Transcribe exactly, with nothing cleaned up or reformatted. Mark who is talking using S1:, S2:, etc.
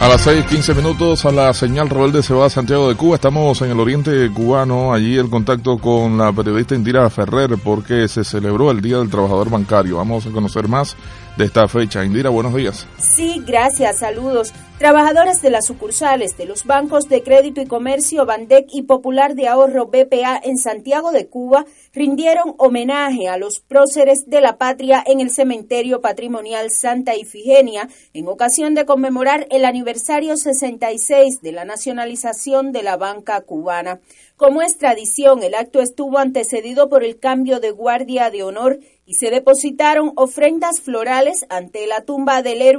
S1: A las seis quince minutos a la señal rebelde se va a Santiago de Cuba. Estamos en el oriente cubano, allí el contacto con la periodista Indira Ferrer porque se celebró el Día del Trabajador Bancario. Vamos a conocer más de esta fecha. Indira, buenos días.
S2: Sí, gracias, saludos. Trabajadores de las sucursales de los bancos de crédito y comercio Bandec y Popular de Ahorro B P A en Santiago de Cuba rindieron homenaje a los próceres de la patria en el cementerio patrimonial Santa Ifigenia en ocasión de conmemorar el aniversario sesenta y seis de la nacionalización de la banca cubana. Como es tradición, el acto estuvo antecedido por el cambio de guardia de honor y se depositaron ofrendas florales ante la tumba del héroe